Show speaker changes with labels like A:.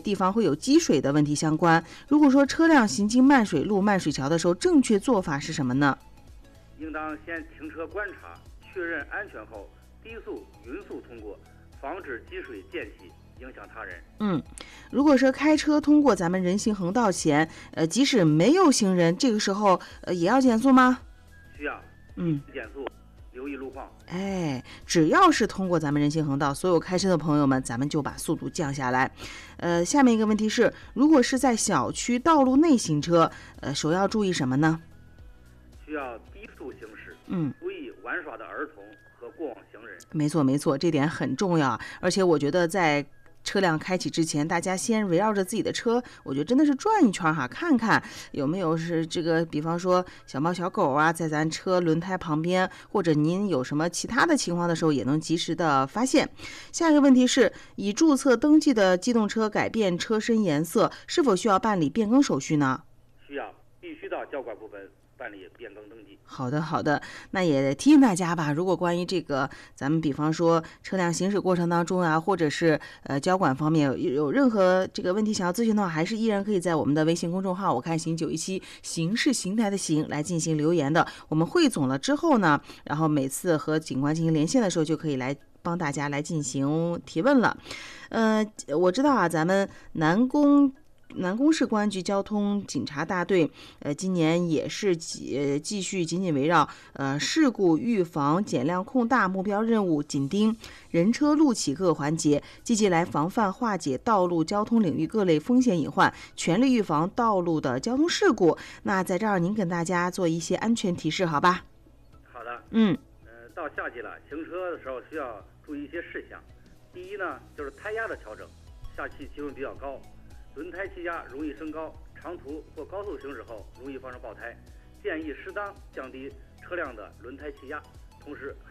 A: 地方会有积水的问题相关。如果说车辆行经漫水路、漫水桥的时候，正确做法是什么呢？
B: 应当先停车观察，确认安全后，低速、匀速通过，防止积水溅起，影响他人。
A: 如果说开车通过咱们人行横道前，即使没有行人，这个时候也要减速吗？
B: 需要，减速，留意路况。
A: 只要是通过咱们人行横道，所有开车的朋友们，咱们就把速度降下来。下面一个问题是，如果是在小区道路内行车，首要注意什么呢？
B: 需要低速行驶，注意玩耍的儿童和过往行人。
A: 没错，这点很重要。而且我觉得在车辆开启之前，大家先围绕着自己的车，我觉得真的是转一圈哈，看看有没有是这个，比方说小猫小狗啊，在咱车轮胎旁边，或者您有什么其他的情况的时候，也能及时的发现。下一个问题是，已注册登记的机动车改变车身颜色，是否需要办理变更手续呢？
B: 需要，必须到交管部门办理变更登记。
A: 好的，那也提醒大家吧，如果关于这个咱们比方说车辆行驶过程当中啊，或者是交管方面有任何这个问题想要咨询的话，还是依然可以在我们的微信公众号我看行917行是邢台的行来进行留言的。我们汇总了之后呢，然后每次和警官进行连线的时候，就可以来帮大家来进行提问了。我知道啊，咱们南宫市公安局交通警察大队，今年也是继续紧紧围绕事故预防、减量控大目标任务，紧盯人车路企各个环节，积极来防范化解道路交通领域各类风险隐患，全力预防道路的交通事故。那在这儿您跟大家做一些安全提示，好吧？
B: 好的。到夏季了，行车的时候需要注意一些事项。第一呢，就是胎压的调整，夏季气温比较高，轮胎气压容易升高，长途或高速行驶后容易发生爆胎，建议适当降低车辆的轮胎气压，同时